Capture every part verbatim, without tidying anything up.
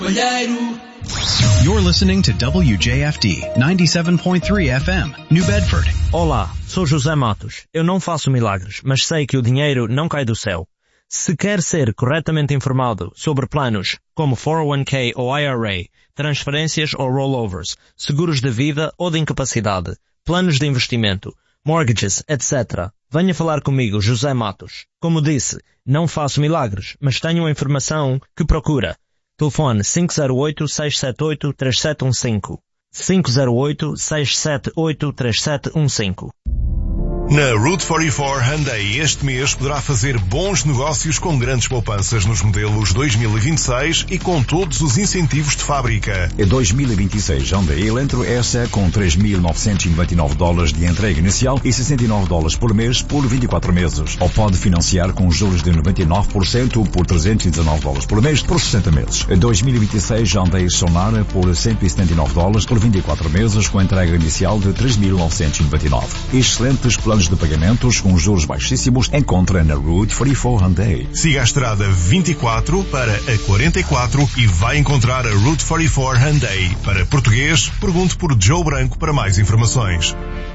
Olheiro. You're listening to W J F D ninety-seven point three F M, New Bedford. Olá, sou José Matos. Eu não faço milagres, mas sei que o dinheiro não cai do céu. Se quer ser corretamente informado sobre planos como quatro oh one K ou I R A, transferências ou rollovers, seguros de vida ou de incapacidade, planos de investimento, mortgages, etcétera, venha falar comigo, José Matos. Como disse, não faço milagres, mas tenho a informação que procura. Telefone cinco zero oito, seis sete oito, três sete um cinco. cinco zero oito, seis sete oito, três sete um cinco. Na Route quarenta e quatro Hyundai este mês poderá fazer bons negócios com grandes poupanças nos modelos dois mil e vinte e seis e com todos os incentivos de fábrica. Em dois mil e vinte e seis, Hyundai Elantra S com três mil novecentos e noventa e nove dólares de entrega inicial e sessenta e nove dólares por mês por vinte e quatro meses. Ou pode financiar com juros de noventa e nove por cento por trezentos e dezenove dólares por mês por sessenta meses. Em dois mil e vinte e seis, Hyundai Sonara por cento e setenta e nove dólares por vinte e quatro meses com entrega inicial de três mil novecentos e noventa e nove. Excelentes planos de pagamentos com juros baixíssimos encontra na Route quarenta e quatro Hyundai. Siga a estrada vinte e quatro para a quarenta e quatro e vai encontrar a Route quarenta e quatro Hyundai. Para português, pergunte por Joe Branco para mais informações.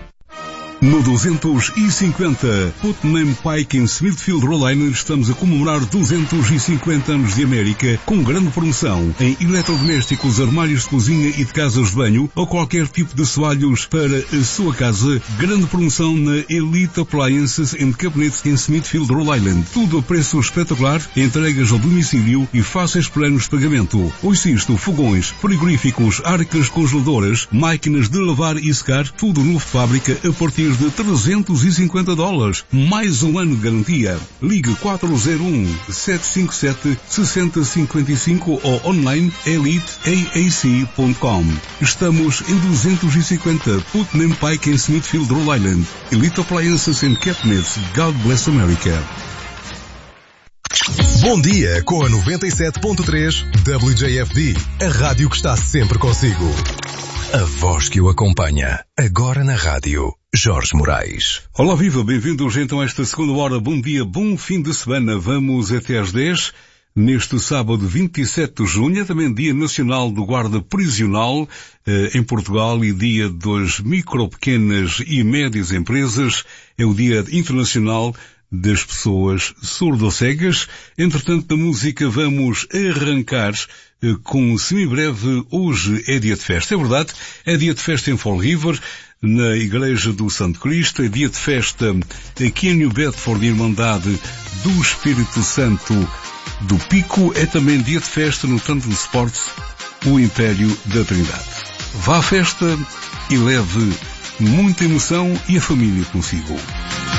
No duzentos e cinquenta Putnam Pike em Smithfield, Rhode Island, estamos a comemorar duzentos e cinquenta anos de América com grande promoção em eletrodomésticos, armários de cozinha e de casas de banho ou qualquer tipo de soalhos para a sua casa. Grande promoção na Elite Appliances and Cabinets em Smithfield, Rhode Island. Tudo a preço espetacular, entregas ao domicílio e fáceis planos de pagamento. Ouça isto, fogões, frigoríficos, arcas congeladoras, máquinas de lavar e secar, tudo novo de fábrica a partir de trezentos e cinquenta dólares. Mais um ano de garantia. Ligue quatro zero um, sete cinco sete, seis zero cinco cinco ou online elite a a c ponto com. Estamos em duzentos e cinquenta Putnam Pike em Smithfield, Rhode Island. Elite Appliances and Cabinets. God bless America. Bom dia com a noventa e sete ponto três W J F D, a rádio que está sempre consigo. A voz que o acompanha, agora na rádio, Jorge Moraes. Olá, viva, bem-vindos então a esta segunda hora. Bom dia, bom fim de semana. Vamos até às dez, neste sábado vinte e sete de junho, é também Dia Nacional do Guarda Prisional eh, em Portugal e Dia das Micro, Pequenas e Médias Empresas. É o Dia Internacional das Pessoas Surdo-Cegas. Entretanto, na música vamos arrancar eh, com um semibreve. Hoje é dia de festa, é verdade, é dia de festa em Fall River, na Igreja do Santo Cristo, é dia de festa aqui em New Bedford, Irmandade do Espírito Santo do Pico, é também dia de festa no Tanto Sports, o Império da Trindade. Vá à festa e leve muita emoção e a família consigo.